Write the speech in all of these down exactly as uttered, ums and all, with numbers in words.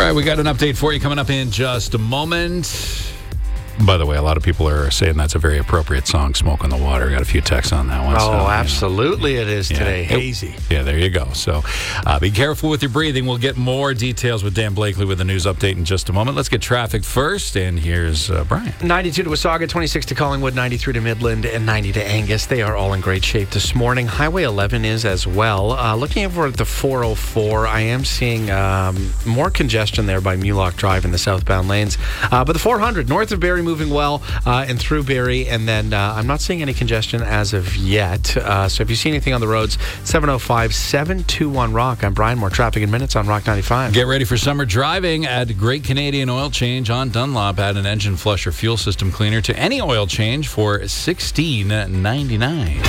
right, we got an update for you coming up in just a moment. By the way, a lot of people are saying that's a very appropriate song, Smoke on the Water. Got a few texts on that one. Oh, so, absolutely you know. it is Yeah. today. It- Hazy. Yeah, there you go. So uh, be careful with your breathing. We'll get more details with Dan Blakely with the news update in just a moment. Let's get traffic first, and here's uh, Brian. ninety-two to Wasaga, twenty-six to Collingwood, ninety-three to Midland, and ninety to Angus. They are all in great shape this morning. Highway eleven is as well. Uh, looking over at the four oh four, I am seeing um, more congestion there by Mulock Drive in the southbound lanes. Uh, but the four hundred, north of Barrie, moving well, uh, and through Barrie. And then uh, I'm not seeing any congestion as of yet. Uh, so if you see anything on the roads, seven oh five, seven two one, ROCK. I'm Brian. More traffic in minutes on Rock ninety-five. Get ready for summer driving at Great Canadian Oil Change on Dunlop. Add an engine flush or fuel system cleaner to any oil change for sixteen ninety-nine.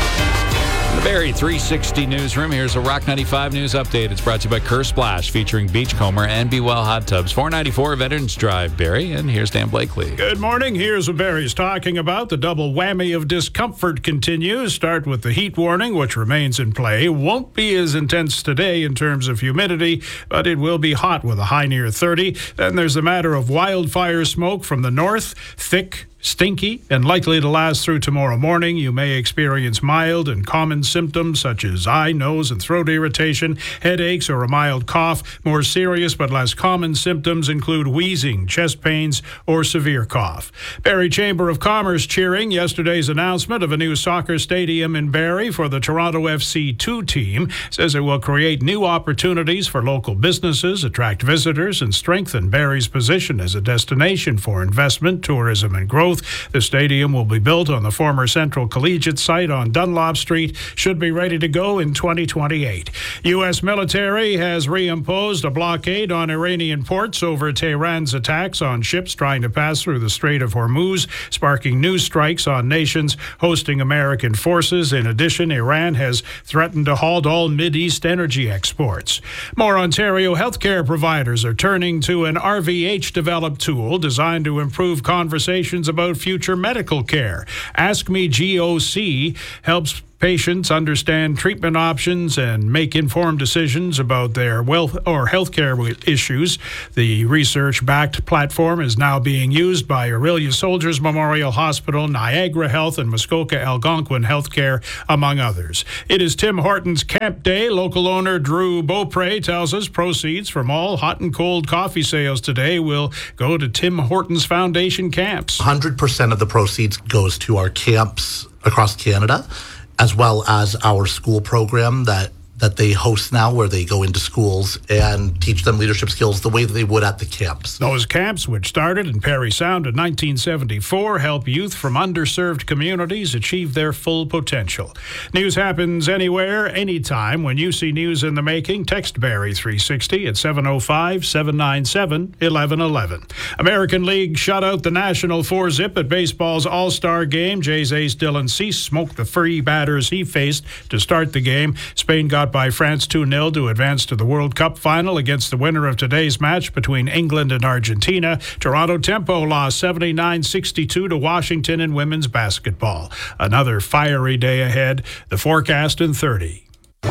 The Barrie three sixty newsroom. Here's a Rock ninety-five news update. It's brought to you by Kerr Splash, featuring Beachcomber and Be Well Hot Tubs. four ninety-four Veterans Drive, Barrie. And here's Dan Blakely. Good morning. Here's what Barry's talking about. The double whammy of discomfort continues. Start with the heat warning, which remains in play. Won't be as intense today in terms of humidity, but it will be hot with a high near thirty. Then there's the matter of wildfire smoke from the north, thick, stinky, and likely to last through tomorrow morning. You may experience mild and common symptoms such as eye, nose, and throat irritation, headaches, or a mild cough. More serious but less common symptoms include wheezing, chest pains, or severe cough. Barrie Chamber of Commerce cheering yesterday's announcement of a new soccer stadium in Barrie for the Toronto F C two team. Says it will create new opportunities for local businesses, attract visitors, and strengthen Barrie's position as a destination for investment, tourism, and growth. The stadium will be built on the former Central Collegiate site on Dunlop Street. Should be ready to go in twenty twenty-eight. U S military has reimposed a blockade on Iranian ports over Tehran's attacks on ships trying to pass through the Strait of Hormuz, sparking new strikes on nations hosting American forces. In addition, Iran has threatened to halt all Mideast energy exports. More Ontario healthcare providers are turning to an R V H-developed tool designed to improve conversations about about future medical care. Ask Me G O C helps patients understand treatment options and make informed decisions about their wealth or healthcare issues. The research-backed platform is now being used by Orillia Soldiers Memorial Hospital, Niagara Health, and Muskoka Algonquin Healthcare, among others. It is Tim Hortons Camp Day. Local owner Drew Beaupre tells us proceeds from all hot and cold coffee sales today will go to Tim Hortons Foundation camps. one hundred percent of the proceeds goes to our camps across Canada, as well as our school program that that they host now, where they go into schools and teach them leadership skills the way that they would at the camps. Those camps, which started in Parry Sound in nineteen seventy-four, help youth from underserved communities achieve their full potential. News happens anywhere, anytime. When you see news in the making, text Barrie three sixty at seven oh five, seven nine seven, one one one one. American League shut out the National four-zip at baseball's All-Star game. Jays ace Dylan Cease smoked the three batters he faced to start the game. Spain got by France two nil to advance to the World Cup final against the winner of today's match between England and Argentina. Toronto Tempo lost seventy-nine sixty-two to Washington in women's basketball. Another fiery day ahead. The forecast in thirty.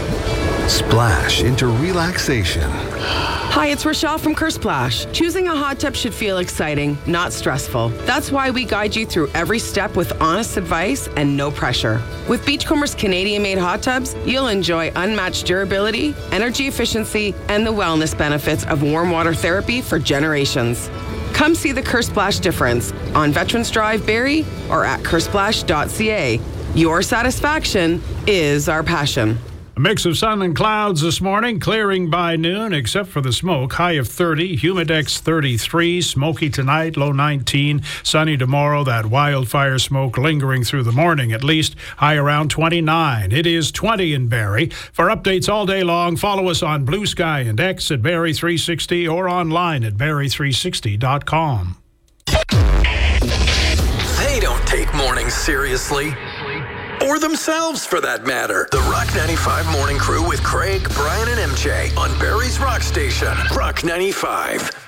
Splash into relaxation. Hi, it's Rochelle from Kerr Splash. Choosing a hot tub should feel exciting, not stressful. That's why we guide you through every step with honest advice and no pressure. With Beachcomber's Canadian-made hot tubs, you'll enjoy unmatched durability, energy efficiency, and the wellness benefits of warm water therapy for generations. Come see the Kerr Splash difference on Veterans Drive, Barrie, or at kerr splash dot c a. Your satisfaction is our passion. A mix of sun and clouds this morning, clearing by noon, except for the smoke. High of thirty, humidex thirty-three, smoky tonight, low nineteen, sunny tomorrow, that wildfire smoke lingering through the morning at least, high around twenty-nine. It is twenty in Barrie. For updates all day long, follow us on Blue Sky and X at Barrie three sixty or online at barrie three sixty dot com. They don't take mornings seriously. Or themselves, for that matter. The Rock ninety-five Morning Crew with Craig, Brian, and M J on Barrie's Rock Station. Rock ninety-five.